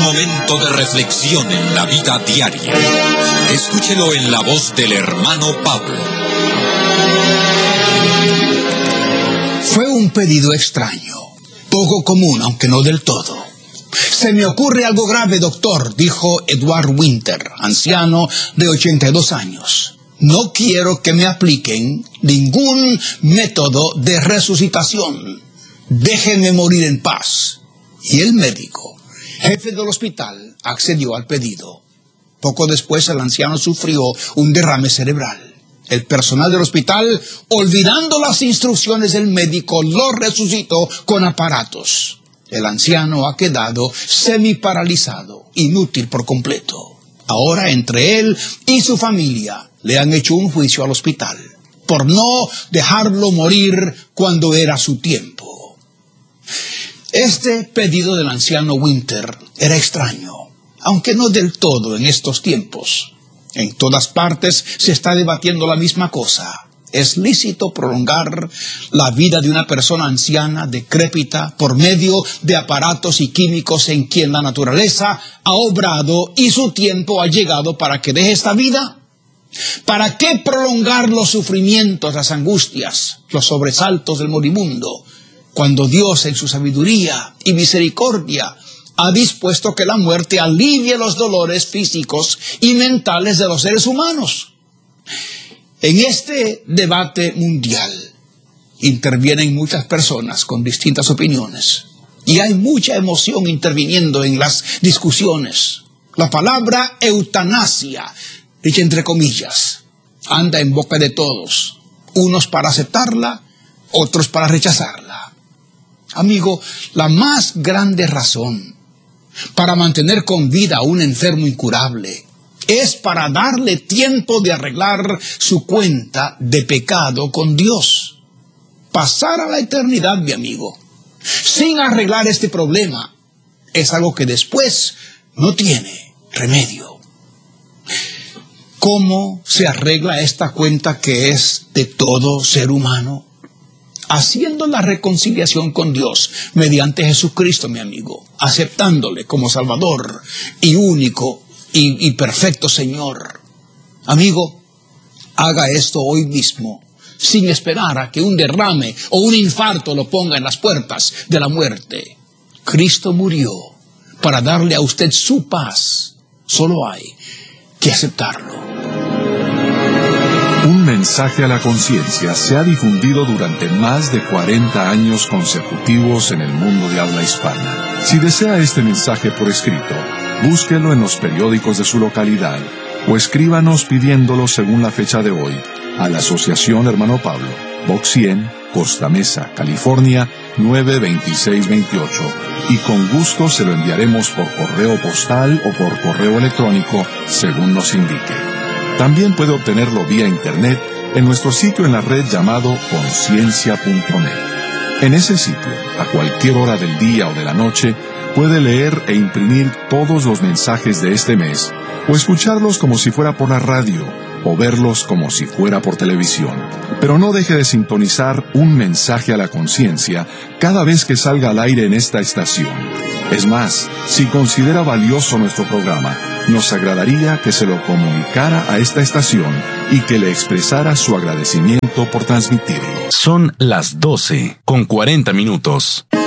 momento de reflexión en la vida diaria. Escúchelo en la voz del hermano Pablo. Fue un pedido extraño, poco común, aunque no del todo. Se me ocurre algo grave, doctor, dijo Edward Winter, anciano de 82 años. No quiero que me apliquen ningún método de resucitación. Déjenme morir en paz. Y el médico, jefe del hospital, accedió al pedido. Poco después el anciano sufrió un derrame cerebral. El personal del hospital, olvidando las instrucciones del médico, lo resucitó con aparatos. El anciano ha quedado semiparalizado, inútil por completo. Ahora entre él y su familia le han hecho un juicio al hospital por no dejarlo morir cuando era su tiempo. Este pedido del anciano Winter era extraño, aunque no del todo en estos tiempos. En todas partes se está debatiendo la misma cosa. ¿Es lícito prolongar la vida de una persona anciana, decrépita, por medio de aparatos y químicos en quien la naturaleza ha obrado y su tiempo ha llegado para que deje esta vida? ¿Para qué prolongar los sufrimientos, las angustias, los sobresaltos del moribundo, cuando Dios en su sabiduría y misericordia ha dispuesto que la muerte alivie los dolores físicos y mentales de los seres humanos? En este debate mundial intervienen muchas personas con distintas opiniones y hay mucha emoción interviniendo en las discusiones. La palabra eutanasia, dicha entre comillas, anda en boca de todos, unos para aceptarla, otros para rechazarla. Amigo, la más grande razón para mantener con vida a un enfermo incurable es para darle tiempo de arreglar su cuenta de pecado con Dios. Pasar a la eternidad, mi amigo, sin arreglar este problema, es algo que después no tiene remedio. ¿Cómo se arregla esta cuenta que es de todo ser humano? Haciendo la reconciliación con Dios mediante Jesucristo, mi amigo, aceptándole como Salvador y único y perfecto Señor. Amigo, haga esto hoy mismo, sin esperar a que un derrame o un infarto lo ponga en las puertas de la muerte. Cristo murió para darle a usted su paz. Solo hay que aceptarlo. Un mensaje a la conciencia se ha difundido durante más de 40 años consecutivos en el mundo de habla hispana. Si desea este mensaje por escrito, búsquelo en los periódicos de su localidad o escríbanos pidiéndolo según la fecha de hoy a la Asociación Hermano Pablo, Box 100, Costa Mesa, California, 92628, y con gusto se lo enviaremos por correo postal o por correo electrónico según nos indique. También puede obtenerlo vía internet en nuestro sitio en la red llamado conciencia.net. En ese sitio, a cualquier hora del día o de la noche, puede leer e imprimir todos los mensajes de este mes, o escucharlos como si fuera por la radio, o verlos como si fuera por televisión. Pero no deje de sintonizar un mensaje a la conciencia cada vez que salga al aire en esta estación. Es más, si considera valioso nuestro programa, nos agradaría que se lo comunicara a esta estación y que le expresara su agradecimiento por transmitirlo. Son las 12:40.